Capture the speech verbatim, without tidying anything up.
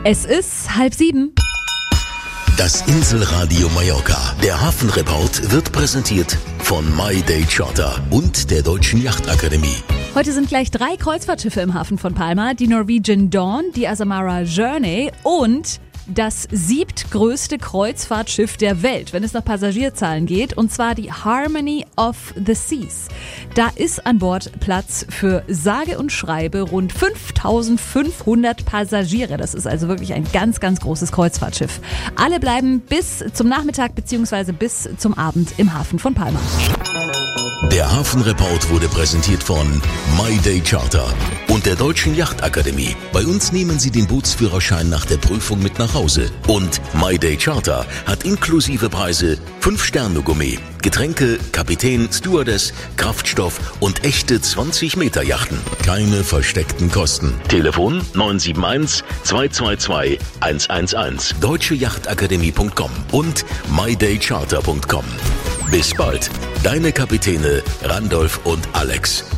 Es ist halb sieben. Das Inselradio Mallorca. Der Hafenreport wird präsentiert von My Day Charter und der Deutschen Yachtakademie. Heute sind gleich drei Kreuzfahrtschiffe im Hafen von Palma. Die Norwegian Dawn, die Azamara Journey und das siebtgrößte Kreuzfahrtschiff der Welt, wenn es nach Passagierzahlen geht, und zwar die Harmony of the Seas. Da ist an Bord Platz für sage und schreibe rund fünftausendfünfhundert Passagiere. Das ist also wirklich ein ganz, ganz großes Kreuzfahrtschiff. Alle bleiben bis zum Nachmittag bzw. bis zum Abend im Hafen von Palma. Der Hafenreport wurde präsentiert von My Day Charter und der Deutschen Yachtakademie. Bei uns nehmen Sie den Bootsführerschein nach der Prüfung mit nach Hause. Und My Day Charter hat inklusive Preise fünf Sterne Gourmet, Getränke, Kapitän, Stewardess, Kraftstoff und echte zwanzig Meter Yachten. Keine versteckten Kosten. Telefon neun sieben eins, zwei zwei zwei, eins eins eins, deutsche yachtakademie punkt com und my day charter punkt com. Bis bald, deine Kapitäne Randolph und Alex.